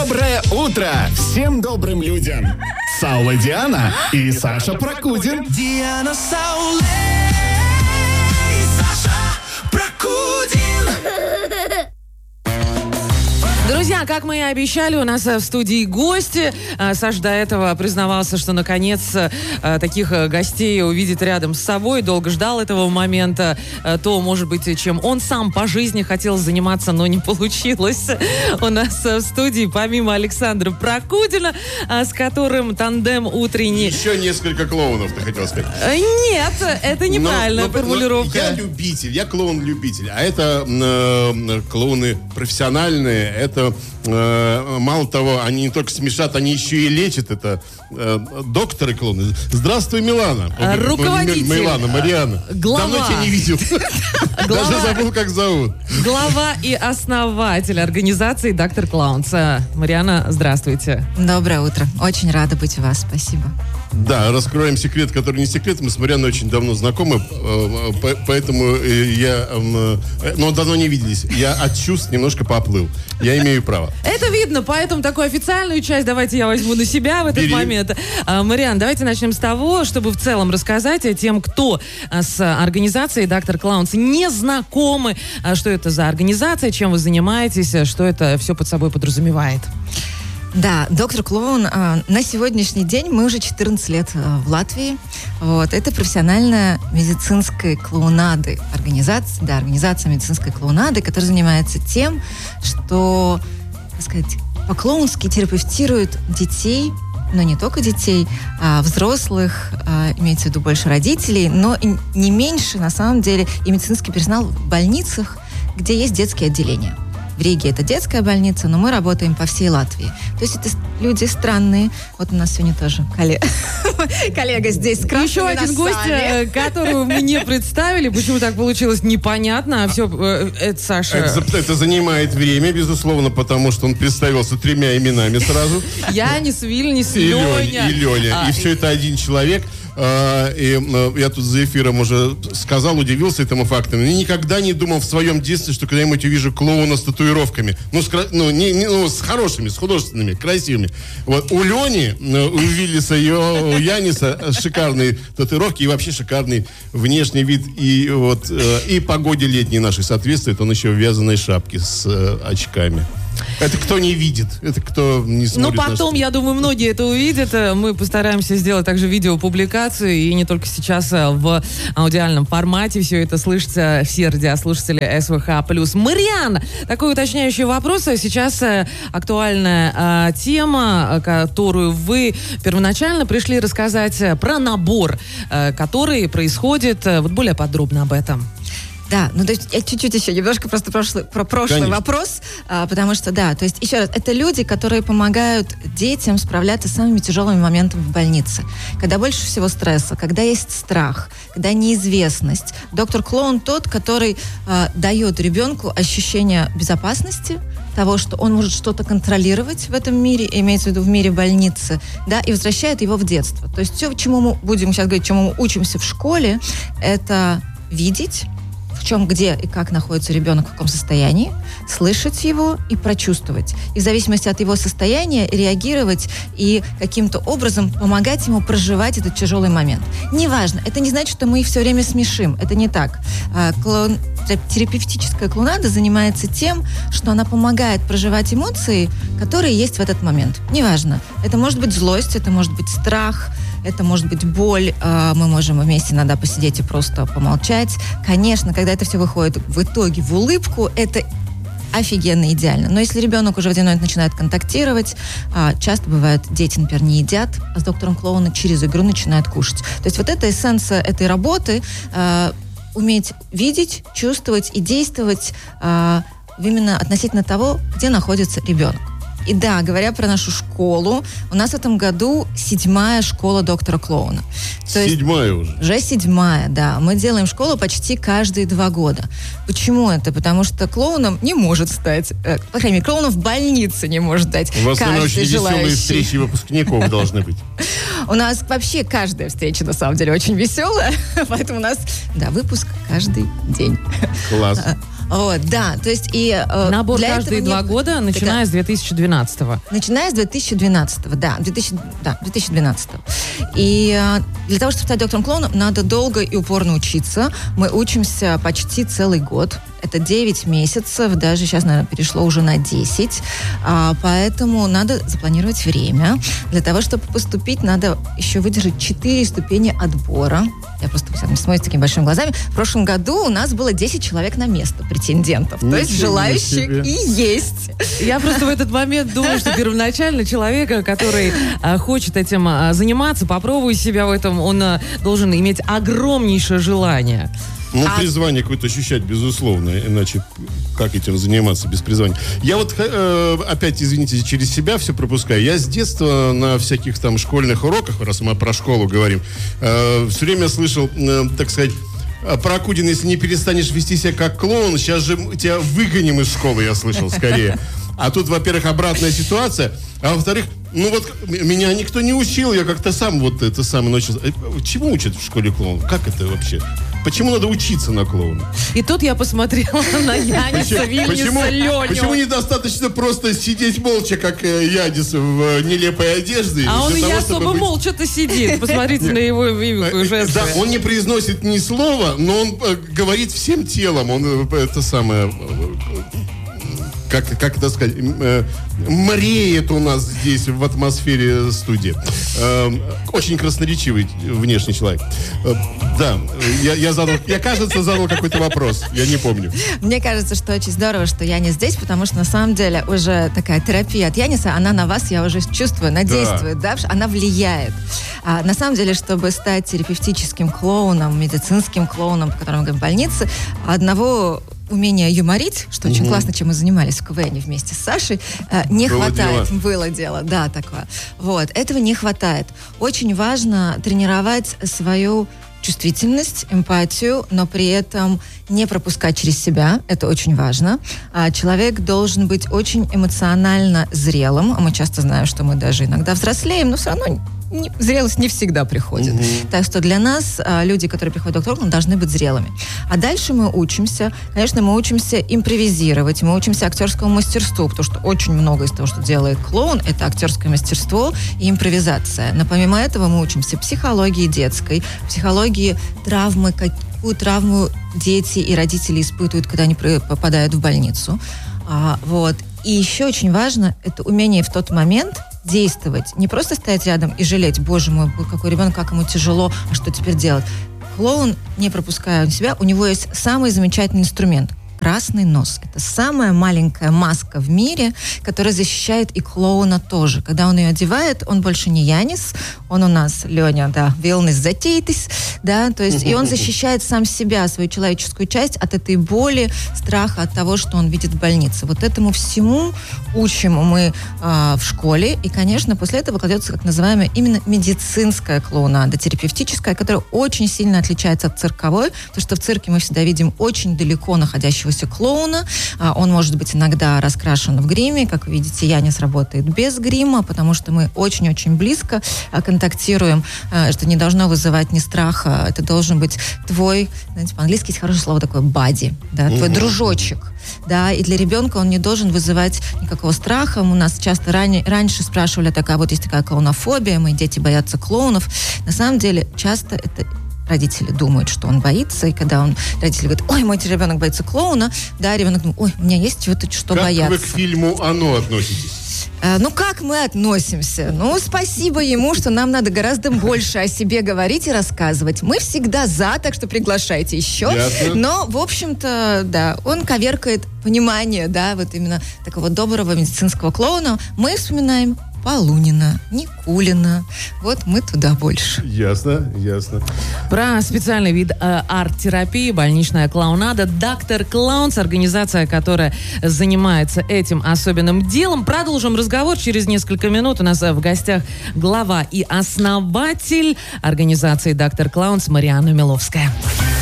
Доброе утро всем добрым людям. Саула Диана и Саша Прокудин. Диана Сауле и Саша Прокудин. Друзья, как мы и обещали, у нас в студии гости. Саш до этого признавался, что наконец таких гостей увидит рядом с собой. Долго ждал этого момента. То, может быть, чем он сам по жизни хотел заниматься, но не получилось. У нас в студии, помимо Александра Прокудина, с которым тандем утренний... Еще несколько клоунов, ты хотел сказать. Нет, это неправильная формулировка. Я любитель, я клоун-любитель. А это клоуны профессиональные. Это мало того, они не только смешат, они еще и лечат. Это докторы клоуны. Здравствуй, Милана. Руководитель. Милана, Марианна. Глава. Давно тебя не видел. Даже забыл, как зовут. Глава и основатель организации «Доктор Клаунс». Марианна, здравствуйте. Доброе утро. Очень рада быть у вас. Спасибо. Да, раскроем секрет, который не секрет. Мы с Марианной очень давно знакомы, поэтому но давно не виделись. Я от чувств немножко поплыл. Я имею право. Это видно, поэтому такую официальную часть давайте я возьму на себя в этот момент. Мариан, давайте начнем с того, чтобы в целом рассказать тем, кто с организацией «Доктор Клаунс» не знакомы, что это за организация, чем вы занимаетесь, что это все под собой подразумевает. Да, «Доктор Клоун» на сегодняшний день мы уже 14 лет в Латвии. Вот, это профессиональная медицинская клоунада организация медицинской клоунады, которая занимается тем, что, так сказать, по-клоунски терапевтирует детей, но не только детей, а взрослых, имеется в виду больше родителей, но и не меньше, на самом деле, и медицинский персонал в больницах, где есть детские отделения. В Риге это детская больница, но мы работаем по всей Латвии. То есть это люди странные. Вот у нас сегодня тоже коллега здесь с красными Еще один гость, которого мы не представили. Почему так получилось, непонятно. А все, это Саша. Это занимает время, безусловно, потому что он представился 3 именами сразу. Янис, Вильнис, Леня. И Леня. И все это один человек. И я тут за эфиром уже сказал, удивился этому факту. Я никогда не думал в своем детстве, что когда-нибудь увижу клоуна с татуировками. С хорошими, с художественными, красивыми. Вот у Лени, у Виллиса и у Яниса шикарные татуировки и вообще шикарный внешний вид. И погоде летней нашей соответствует. Он еще в вязаной шапке с очками. Это кто не видит, это кто не смотрит. Ну, потом, я думаю, многие это увидят. Мы постараемся сделать также видеопубликацию, и не только сейчас в аудиальном формате все это слышится, все радиослушатели СВХ+. Марианна, такой уточняющий вопрос. Сейчас актуальная тема, которую вы первоначально пришли рассказать про набор, который происходит. Вот более подробно об этом. Да, то есть я чуть-чуть еще немножко просто про прошлый вопрос, потому что, то есть еще раз, это люди, которые помогают детям справляться с самыми тяжелыми моментами в больнице. Когда больше всего стресса, когда есть страх, когда неизвестность. Доктор Клоун тот, который дает ребенку ощущение безопасности, того, что он может что-то контролировать в этом мире, имеется в виду в мире больницы, и возвращает его в детство. То есть все, чему мы будем сейчас говорить, чему мы учимся в школе, это видеть, в чем, где и как находится ребенок, в каком состоянии, слышать его и прочувствовать. И в зависимости от его состояния реагировать и каким-то образом помогать ему проживать этот тяжелый момент. Неважно, это не значит, что мы их все время смешим. Это не так. Терапевтическая клоунада занимается тем, что она помогает проживать эмоции, которые есть в этот момент. Неважно. Это может быть злость, это может быть страх, это может быть боль, мы можем вместе иногда посидеть и просто помолчать. Конечно, когда это все выходит в итоге в улыбку, это офигенно идеально. Но если ребенок уже в один момент начинает контактировать, часто бывает, дети, например, не едят, а с доктором Клоуна через игру начинают кушать. То есть вот эта эссенция этой работы, уметь видеть, чувствовать и действовать именно относительно того, где находится ребенок. И да, говоря про нашу школу, у нас в этом году 7-я школа доктора Клоуна. 7-я уже? Уже 7-я, да. Мы делаем школу почти каждые 2 года. Почему это? Потому что клоуном не может стать, по крайней мере, клоуном в больнице не может стать каждый желающий. У вас очень веселые встречи выпускников должны быть. У нас вообще каждая встреча, на самом деле, очень веселая. Поэтому у нас, выпуск каждый день. Класс. Вот, да, то есть и... Набор для каждые этого 2 года, начиная с 2012-го. Начиная с 2012-го, да, 2012-го. И для того, чтобы стать доктором клоуном, надо долго и упорно учиться. Мы учимся почти целый год. Это 9 месяцев, даже сейчас, наверное, перешло уже на 10. Поэтому надо запланировать время. Для того, чтобы поступить, надо еще выдержать 4 ступени отбора. Я просто смотрю с такими большими глазами. В прошлом году у нас было 10 человек на место претендентов. То есть желающих и есть. Я просто в этот момент думаю, что первоначально человека, который хочет этим заниматься, попробуй себя в этом, он должен иметь огромнейшее желание. Ну, призвание какое-то ощущать, безусловно. Иначе как этим заниматься без призвания? Я вот, опять, извините, через себя все пропускаю. Я с детства на всяких там школьных уроках, раз мы про школу говорим, все время слышал, так сказать, про Акудина, если не перестанешь вести себя как клоун, сейчас же тебя выгоним из школы, я слышал, скорее. А тут, во-первых, обратная ситуация, а во-вторых, ну вот меня никто не учил, я как-то сам вот это самое научился. Чему учат в школе клоун? Как это вообще? Почему надо учиться на клоуна? И тут я посмотрела на Яниса, Вильниса, Леню. Почему недостаточно просто сидеть молча, как Янис, в нелепой одежде? А он и не особо молча-то сидит. Посмотрите на его мимику и жесты. Да, он не произносит ни слова, но он говорит всем телом. Он это самое... Как это сказать, мреет у нас здесь в атмосфере студии. Очень красноречивый внешний человек. Да, я, кажется, задал какой-то вопрос. Я не помню. Мне кажется, что очень здорово, что Янис здесь, потому что на самом деле уже такая терапия от Яниса, она на вас, я уже чувствую, она действует, да, она влияет. На самом деле, чтобы стать терапевтическим клоуном, медицинским клоуном, по которому мы говорим в больнице, одного умение юморить, что очень классно, чем мы занимались в КВН вместе с Сашей, не хватает. Было дело, да, такое. Вот, этого не хватает. Очень важно тренировать свою чувствительность, эмпатию, но при этом не пропускать через себя. Это очень важно. Человек должен быть очень эмоционально зрелым. Мы часто знаем, что мы даже иногда взрослеем, но все равно зрелость не всегда приходит. Так что для нас люди, которые приходят к доктору, должны быть зрелыми. А дальше мы учимся, конечно, мы учимся импровизировать, мы учимся актерскому мастерству, потому что очень много из того, что делает клоун, это актерское мастерство и импровизация. Но помимо этого мы учимся психологии детской, психологии травмы, какую травму дети и родители испытывают, когда они попадают в больницу. Вот. И еще очень важно, это умение в тот момент действовать. Не просто стоять рядом и жалеть, боже мой, какой ребенок, как ему тяжело, а что теперь делать? Клоун, не пропуская себя, у него есть самый замечательный инструмент – красный нос. Это самая маленькая маска в мире, которая защищает и клоуна тоже. Когда он ее одевает, он больше не Янис, он у нас, Леня, да, Вилнис затейтесь, да, то есть и он защищает сам себя, свою человеческую часть от этой боли, страха, от того, что он видит в больнице. Вот этому всему учим мы в школе, и, конечно, после этого кладется, как называемая, именно медицинская клоунада, терапевтическая, которая очень сильно отличается от цирковой, потому что в цирке мы всегда видим очень далеко находящегося клоуна. Он может быть иногда раскрашен в гриме. Как вы видите, Янис работает без грима, потому что мы очень-очень близко контактируем, что не должно вызывать ни страха. Это должен быть твой, знаете, по-английски есть хорошее слово такое, buddy, да, твой дружочек. Да, и для ребенка он не должен вызывать никакого страха. У нас часто раньше спрашивали, вот есть такая клоунофобия, мои дети боятся клоунов. На самом деле, часто это родители думают, что он боится, и когда родители говорят, ой, мой ребенок боится клоуна, да, ребенок думает, ой, у меня есть чего-то, что бояться. Как вы к фильму «Оно» относитесь? Как мы относимся? Спасибо ему, что нам надо гораздо больше о себе говорить и рассказывать. Мы всегда за, так что приглашайте еще. Ясно. Но, в общем-то, да, он коверкает понимание, да, вот именно такого доброго медицинского клоуна. Мы вспоминаем Полунина, Никулина. Вот мы туда больше. Ясно, ясно. Про специальный вид арт-терапии, больничная клоунада, Доктор Клаунс, организация, которая занимается этим особенным делом. Продолжим разговор через несколько минут. У нас в гостях глава и основатель организации Доктор Клаунс Марианна Миловская.